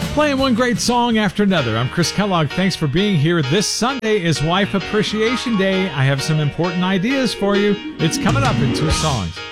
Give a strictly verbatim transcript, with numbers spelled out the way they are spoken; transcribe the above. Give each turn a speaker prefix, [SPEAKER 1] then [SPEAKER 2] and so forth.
[SPEAKER 1] Playing one great song after another. I'm Chris Kellogg. Thanks for being here. This Sunday is Wife Appreciation Day. I have some important ideas for you. It's coming up in two songs.